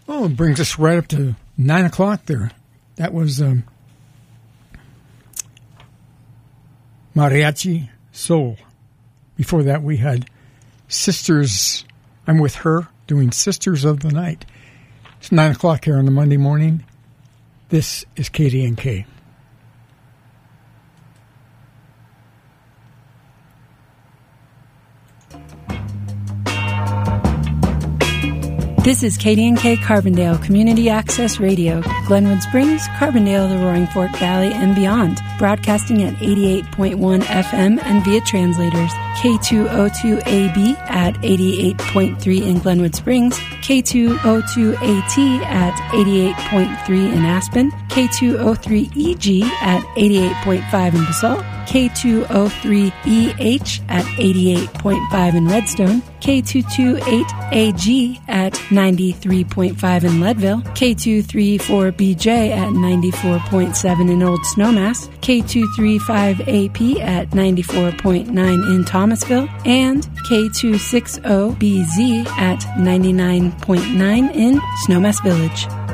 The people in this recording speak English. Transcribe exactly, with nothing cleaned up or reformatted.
Oh, it brings us right up to nine o'clock there. That was um, Mariachi Soul. Before that, we had Sisters. I'm with her doing Sisters of the Night. It's nine o'clock here on the Monday morning. This is K D N K. This is K D N K Carbondale Community Access Radio, Glenwood Springs, Carbondale, the Roaring Fork Valley, and beyond. Broadcasting at eighty-eight point one F M and via translators. K two oh two A B at eighty-eight point three in Glenwood Springs, K two oh two A T at eighty-eight point three in Aspen, K two oh three E G at eighty-eight point five in Basalt, K two oh three E H at eighty-eight point five in Redstone, K two twenty-eight A G at ninety-three point five in Leadville, K two thirty-four B J at ninety-four point seven in Old Snowmass, K two thirty-five A P at ninety-four point nine in Thomasville, and K two sixty B Z at ninety-nine point nine in Snowmass Village.